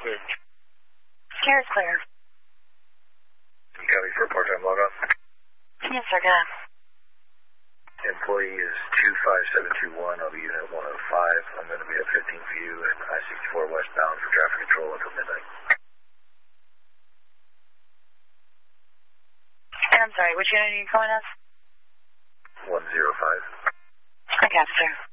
clear. Care is clear. You copy for a part-time log off? Yes, sir, got it. Employee is 25721. I'll be unit 105. I'm going to be at 15 for you and I-64 westbound for traffic control until midnight. I'm sorry, which unit are you calling us? 105. I got it, sir.